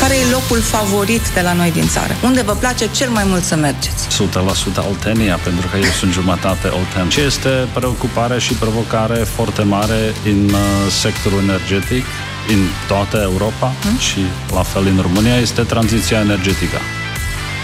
Care e locul favorit de la noi din țară? Unde vă place cel mai mult să mergeți? 100% Oltenia, pentru că eu sunt jumătate olten. Ce este preocupare și provocare foarte mare în sectorul energetic în toată Europa și la fel în România este tranziția energetică.